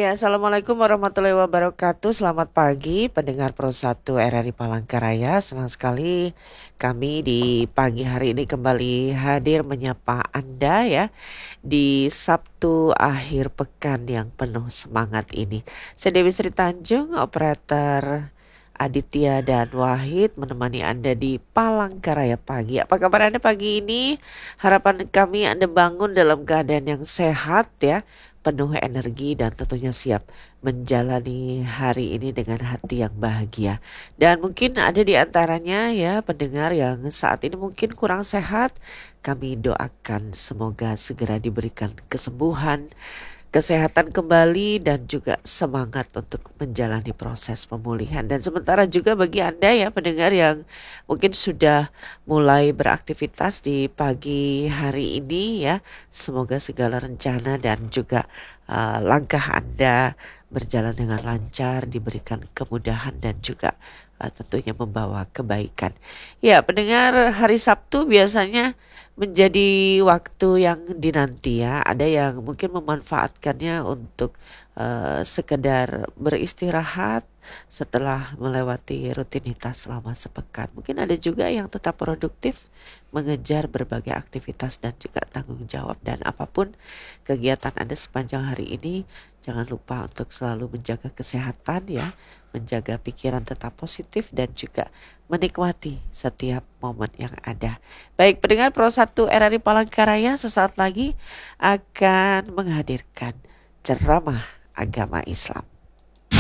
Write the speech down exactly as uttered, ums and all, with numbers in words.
Ya, Assalamualaikum warahmatullahi wabarakatuh. Selamat pagi pendengar Pro satu R R I Palangkaraya. Senang sekali kami di pagi hari ini kembali hadir menyapa Anda ya di Sabtu akhir pekan yang penuh semangat ini. Saya Dewi Sri Tanjung, operator Aditya dan Wahid menemani Anda di Palangkaraya pagi. Apa kabar Anda pagi ini? Harapan kami Anda bangun dalam keadaan yang sehat ya, penuh energi dan tentunya siap menjalani hari ini dengan hati yang bahagia. Dan mungkin ada di antaranya ya pendengar yang saat ini mungkin kurang sehat. Kami doakan semoga segera diberikan kesembuhan, kesehatan kembali dan juga semangat untuk menjalani proses pemulihan. Dan sementara juga bagi Anda ya pendengar yang mungkin sudah mulai beraktivitas di pagi hari ini ya, semoga segala rencana dan juga uh, langkah Anda berjalan dengan lancar, diberikan kemudahan dan juga uh, tentunya membawa kebaikan. Ya, pendengar, hari Sabtu biasanya menjadi waktu yang dinanti ya. Ada yang mungkin memanfaatkannya untuk uh, sekedar beristirahat setelah melewati rutinitas selama sepekan. Mungkin ada juga yang tetap produktif mengejar berbagai aktivitas dan juga tanggung jawab. Dan apapun kegiatan Anda sepanjang hari ini, jangan lupa untuk selalu menjaga kesehatan ya, menjaga pikiran tetap positif dan juga menikmati setiap momen yang ada. Baik, pendengar Pro satu R R I Palangkaraya sesaat lagi akan menghadirkan ceramah agama Islam.